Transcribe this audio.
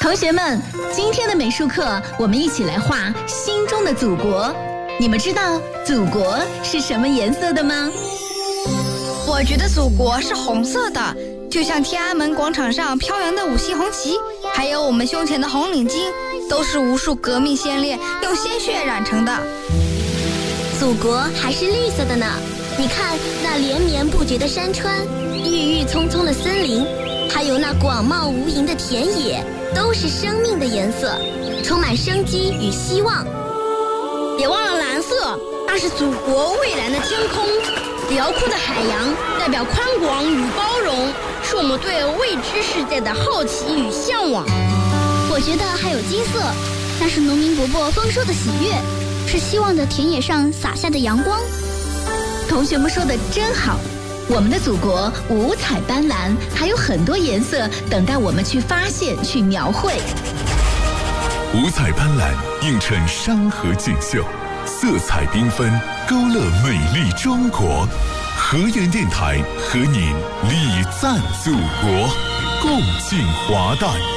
同学们，今天的美术课，我们一起来画心中的祖国。你们知道祖国是什么颜色的吗？ 我觉得祖国是红色的，就像天安门广场上飘扬的五星红旗，还有我们胸前的红领巾，都是无数革命先烈用鲜血染成的。 祖国还是绿色的呢，你看那连绵不绝的山川，郁郁葱葱的森林，还有那广袤无垠的田野，都是生命的颜色，充满生机与希望。 别忘了蓝色，那是祖国蔚蓝的天空，辽阔的海洋代表宽广与包容，是我们对未知世界的好奇与向往。 我觉得还有金色，那是农民伯伯丰收的喜悦，是希望的田野上洒下的阳光。 同学们说的真好，我们的祖国五彩斑斓，还有很多颜色等待我们去发现、去描绘。 五彩斑斓映衬山河锦绣，色彩缤纷勾勒美丽中国。河源电台和您礼赞祖国，共进华诞。